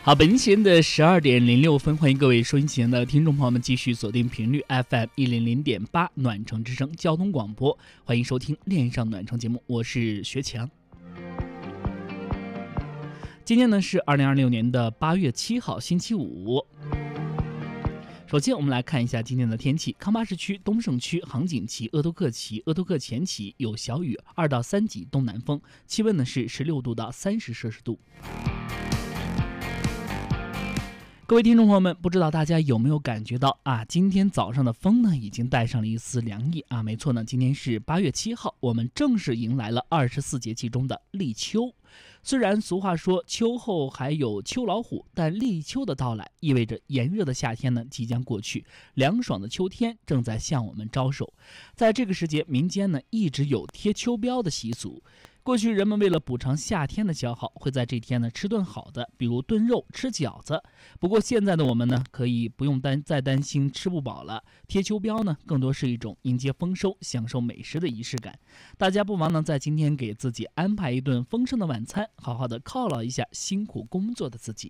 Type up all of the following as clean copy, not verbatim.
好，北京时间的12:06，欢迎各位收音机前的听众朋友们继续锁定频率 FM100.8暖城之声交通广播，欢迎收听恋上暖城节目，我是学强。今天呢是2026年的8月7号星期五。首先我们来看一下今天的天气。康巴市区、东胜区、杭锦旗、鄂都克旗、鄂都克前旗有小雨，2到3级东南风，气温呢是16度到30摄氏度。各位听众朋友们，不知道大家有没有感觉到今天早上的风呢已经带上了一丝凉意没错呢，今天是8月7号，我们正式迎来了24节气中的立秋。虽然俗话说秋后还有秋老虎，但立秋的到来意味着炎热的夏天呢即将过去，凉爽的秋天正在向我们招手。在这个时节，民间呢一直有贴秋膘的习俗。过去人们为了补偿夏天的消耗，会在这天呢吃顿好的，比如炖肉、吃饺子。不过现在的我们呢，可以不用再担心吃不饱了。贴秋膘呢，更多是一种迎接丰收、享受美食的仪式感。大家不妨呢，在今天给自己安排一顿丰盛的晚餐，好好的犒劳一下辛苦工作的自己。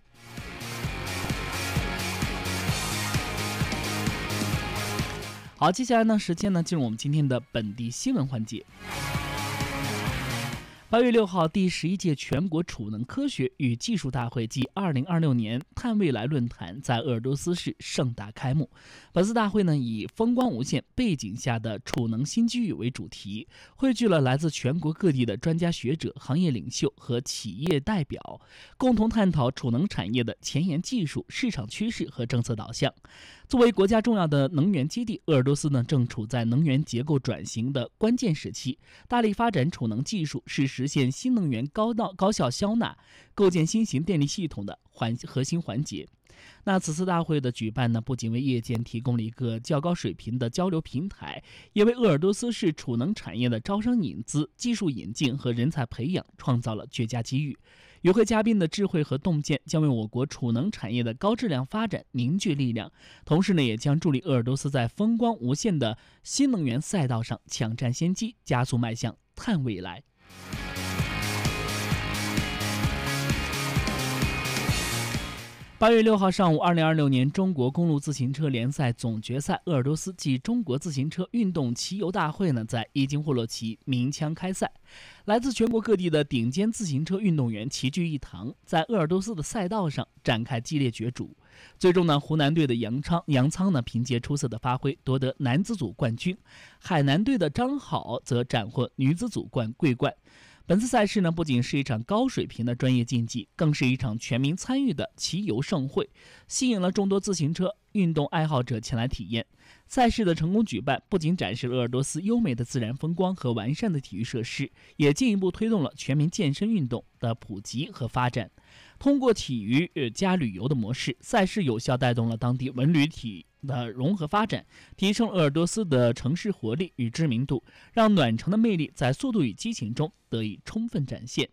好，接下来呢，时间呢进入我们今天的本地新闻环节。8月6号，第11届全国储能科学与技术大会暨2026年碳未来论坛在鄂尔多斯市盛大开幕。本次大会呢，以风光无限背景下的储能新机遇为主题，汇聚了来自全国各地的专家学者、行业领袖和企业代表，共同探讨储能产业的前沿技术、市场趋势和政策导向。作为国家重要的能源基地，鄂尔多斯呢正处在能源结构转型的关键时期，大力发展储能技术是实现新能源高效消纳、构建新型电力系统的核心环节。那此次大会的举办呢，不仅为业界提供了一个较高水平的交流平台，也为鄂尔多斯市储能产业的招商引资、技术引进和人才培养创造了绝佳机遇。与会嘉宾的智慧和洞见将为我国储能产业的高质量发展凝聚力量，同时呢，也将助力鄂尔多斯在风光无限的新能源赛道上抢占先机，加速迈向碳未来。8月6号上午，2026年中国公路自行车联赛总决赛鄂尔多斯暨中国自行车运动骑游大会呢，在伊金霍洛旗鸣枪开赛。来自全国各地的顶尖自行车运动员齐聚一堂，在鄂尔多斯的赛道上展开激烈角逐。最终呢，湖南队的杨仓呢，凭借出色的发挥夺得男子组冠军，海南队的张好则斩获女子组桂冠。本次赛事呢，不仅是一场高水平的专业竞技，更是一场全民参与的骑游盛会，吸引了众多自行车运动爱好者前来体验。赛事的成功举办，不仅展示了鄂尔多斯优美的自然风光和完善的体育设施，也进一步推动了全民健身运动的普及和发展。通过体育加旅游的模式，赛事有效带动了当地文旅体的融合发展，提升鄂尔多斯的城市活力与知名度，让暖城的魅力在速度与激情中得以充分展现。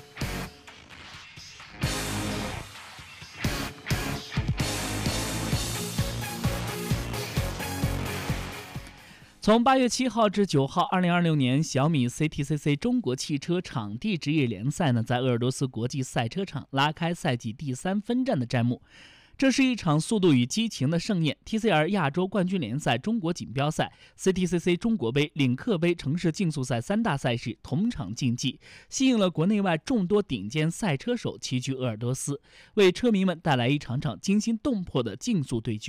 从8月7号至9号，2026年小米 CTCC 中国汽车场地职业联赛呢，在鄂尔多斯国际赛车场拉开赛季第3分站的战幕。这是一场速度与激情的盛宴。TCR 亚洲冠军联赛、中国锦标赛、CTCC 中国杯、领克杯城市竞速赛3大赛事同场竞技，吸引了国内外众多顶尖赛车手齐聚鄂尔多斯，为车迷们带来一场场惊心动魄的竞速对决。